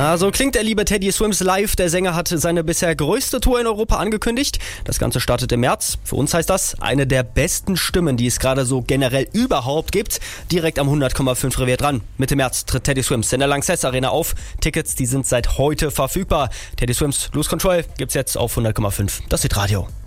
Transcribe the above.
Ja, so klingt der liebe Teddy Swims live. Der Sänger hat seine bisher größte Tour in Europa angekündigt. Das Ganze startet im März. Für uns heißt das, eine der besten Stimmen, die es gerade so generell überhaupt gibt. Direkt am 100,5 Revier dran. Mitte März tritt Teddy Swims in der Lanxess Arena auf. Tickets, die sind seit heute verfügbar. Teddy Swims Lose Control gibt's jetzt auf 100,5. Das Hitradio.